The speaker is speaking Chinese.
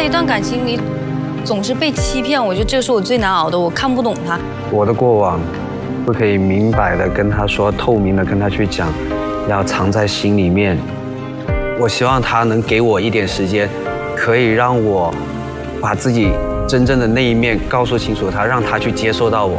在一段感情里总是被欺骗，我觉得这是我最难熬的，我看不懂他。 我的过往不可以明白的跟他说，透明的跟他去讲，要藏在心里面。我希望他能给我一点时间，可以让我把自己真正的那一面告诉清楚他，让他去接受到我。